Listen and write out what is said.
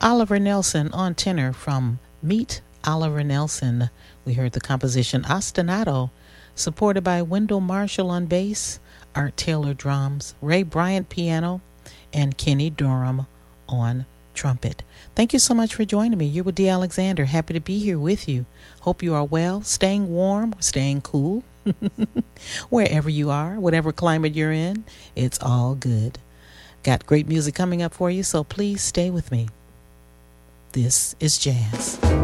Oliver Nelson on tenor from Meet Oliver Nelson. We heard the composition Ostinato, supported by Wendell Marshall on bass, Art Taylor drums, Ray Bryant piano, and Kenny Dorham on trumpet. Thank you so much for joining me. You're with Dee Alexander. Happy to be here with you. Hope you are well, staying warm, staying cool. Wherever you are, whatever climate you're in, it's all good. Got great music coming up for you, so please stay with me. This is Jazz.